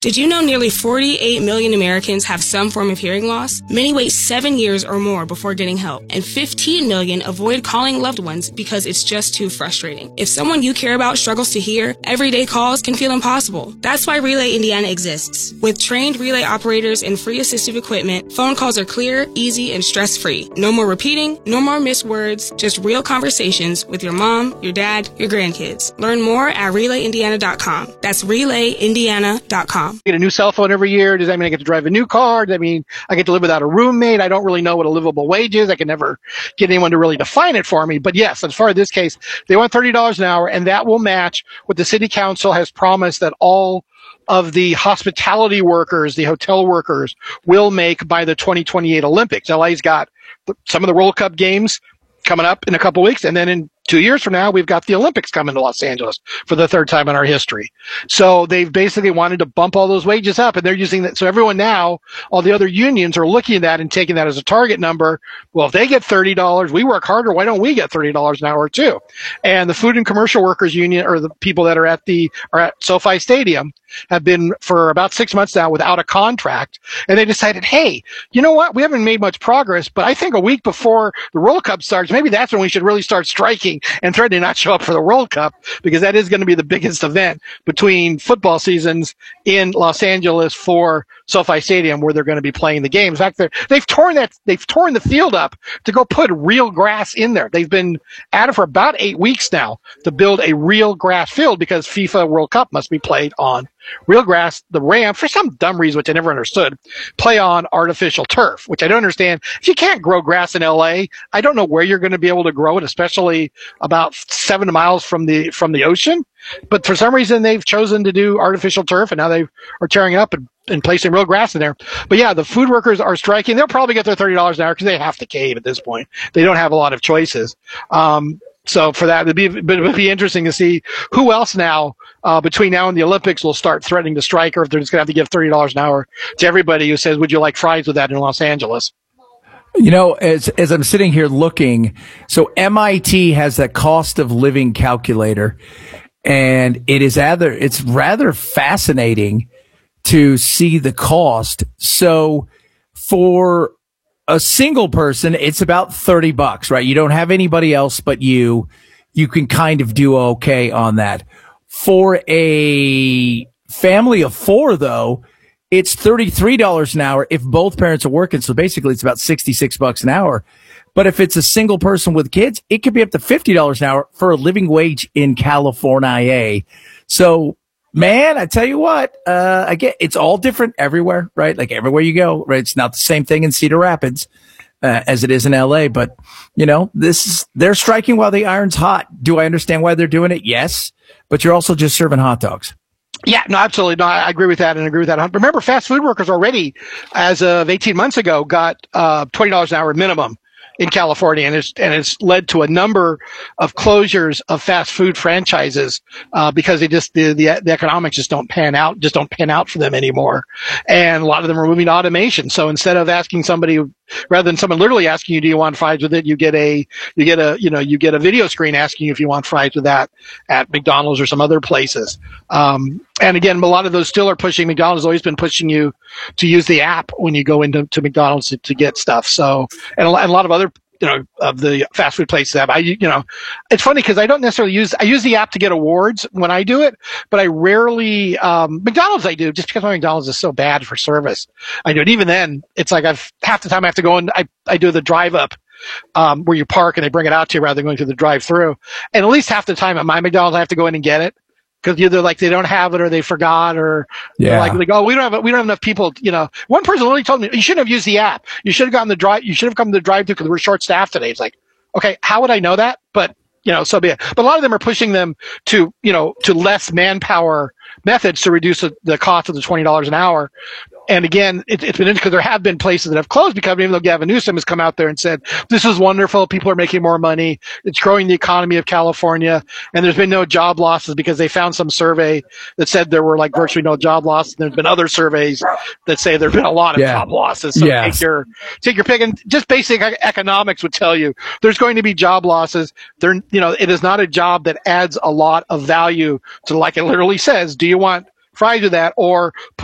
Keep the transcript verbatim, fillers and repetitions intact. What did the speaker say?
Did you know nearly forty-eight million Americans have some form of hearing loss? Many wait seven years or more before getting help, and fifteen million avoid calling loved ones because it's just too frustrating. If someone you care about struggles to hear, everyday calls can feel impossible. That's why Relay Indiana exists. With trained relay operators and free assistive equipment, phone calls are clear, easy, and stress-free. No more repeating, no more missed words, just real conversations with your mom, your dad, your grandkids. Learn more at relay indiana dot com. That's relay indiana dot com. Get a new cell phone every year. Does that mean I get to drive a new car? Does that mean I get to live without a roommate? I don't really know what a livable wage is. I can never get anyone to really define it for me. But yes, as far as this case, they want thirty dollars an hour, and that will match what the city council has promised that all of the hospitality workers, the hotel workers, will make by the twenty twenty-eight Olympics. L A's got some of the World Cup games coming up in a couple weeks, and then in two years from now, we've got the Olympics coming to Los Angeles for the third time in our history. So they've basically wanted to bump all those wages up, and they're using that. So everyone now, all the other unions are looking at that and taking that as a target number. Well, if they get thirty dollars, we work harder. Why don't we get thirty dollars an hour too? And the Food and Commercial Workers Union, or the people that are at the are at SoFi Stadium, have been for about six months now without a contract. And they decided, hey, you know what? We haven't made much progress, but I think a week before the World Cup starts, maybe that's when we should really start striking and threatening not show up for the World Cup, because that is going to be the biggest event between football seasons in Los Angeles for SoFi Stadium, where they're going to be playing the games. In fact, they're- they've torn that, they've torn the field up to go put real grass in there. They've been at it for about eight weeks now to build a real grass field, because FIFA World Cup must be played on real grass. The Rams, for some dumb reason, which I never understood, play on artificial turf, which I don't understand. If you can't grow grass in L A, I don't know where you're going to be able to grow it, especially about seven miles from the from the ocean. But for some reason, they've chosen to do artificial turf, and now they are tearing it up and, and placing real grass in there. But yeah, the food workers are striking. They'll probably get their thirty dollars an hour because they have to cave at this point. They don't have a lot of choices. Um, So for that, it'd be, but it would be interesting to see who else now, uh, between now and the Olympics, will start threatening to strike, or if they're just going to have to give thirty dollars an hour to everybody who says, would you like fries with that in Los Angeles? You know, as as I'm sitting here looking, so M I T has that cost of living calculator, and it is rather, it's rather fascinating to see the cost. So for a single person, it's about thirty bucks, right? You don't have anybody else but you. You can kind of do okay on that. For a family of four, though, it's thirty-three dollars an hour if both parents are working. So basically it's about sixty-six bucks an hour. But if it's a single person with kids, it could be up to fifty dollars an hour for a living wage in California. So, man, I tell you what, uh, I get, it's all different everywhere, right? Like everywhere you go, right? It's not the same thing in Cedar Rapids, uh, as it is in L A, but you know, this is, they're striking while the iron's hot. Do I understand why they're doing it? Yes. But you're also just serving hot dogs. Yeah, no, absolutely. No, I agree with that and agree with that. Remember, fast food workers already, as of eighteen months ago, got, uh, twenty dollars an hour minimum in California, and it's and it's led to a number of closures of fast food franchises uh, because they just the, the the economics just don't pan out, just don't pan out for them anymore, and a lot of them are moving to automation. So instead of asking somebody, rather than someone literally asking you, do you want fries with it, you get a you get a you know you get a video screen asking you if you want fries with that at McDonald's or some other places. Um, and again, a lot of those still are pushing. McDonald's has always been pushing you to use the app when you go into to McDonald's to, to get stuff. So and a, and a lot of other you know, of the fast food places have. I, you know, it's funny because I don't necessarily use, I use the app to get awards when I do it, but I rarely, um, McDonald's I do, just because my McDonald's is so bad for service. I do it. Even then, it's like I've, half the time I have to go and I, I do the drive up, um, where you park and they bring it out to you rather than going through the drive through. And at least half the time at my McDonald's, I have to go in and get it. Because either like they don't have it or they forgot or yeah. like, like, oh, we don't have we don't have enough people. You know, one person literally told me you shouldn't have used the app. You should have gotten the drive. You should have come to the drive-through because we're short staffed today. It's like, okay, how would I know that? But you know, so be it. But a lot of them are pushing them to you know to less manpower methods to reduce the, the cost of the twenty dollars an hour. And again, it, it's been interesting because there have been places that have closed because even though Gavin Newsom has come out there and said, this is wonderful, people are making more money, it's growing the economy of California, and there's been no job losses because they found some survey that said there were like virtually no job losses. And there's been other surveys that say there's been a lot of yeah. job losses. So yes. take your take your pick. And just basic economics would tell you there's going to be job losses. There, you know, it is not a job that adds a lot of value to, like it literally says, do you want fries with that or put